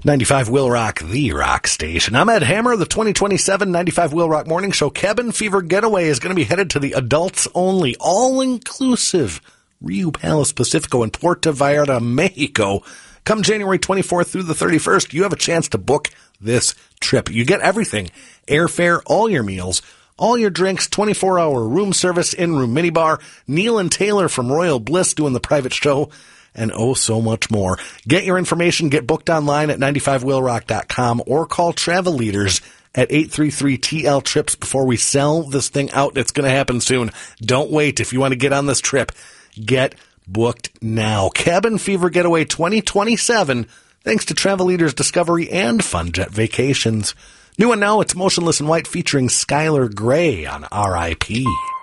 95 Will Rock, the rock station. I'm Ed Hammer. The 2027 95 Will Rock Morning Show Cabin Fever Getaway is going to be headed to the adults-only, all-inclusive Rio Palace Pacifico in Puerto Vallarta, Mexico. Come January 24th through the 31st, you have a chance to book this trip. You get everything. Airfare, all your meals, all your drinks, 24-hour room service, in-room minibar, Neil and Taylor from Royal Bliss doing the private show, and oh, so much more. Get your information, get booked online at 95willrock.com or call Travel Leaders at 833-TL-TRIPS before we sell this thing out. It's going to happen soon. Don't wait. If you want to get on this trip, get booked now. Cabin Fever Getaway 2027, thanks to Travel Leaders Discovery and Fun Jet Vacations. New and now, it's Motionless in White featuring Skylar Grey on R.I.P.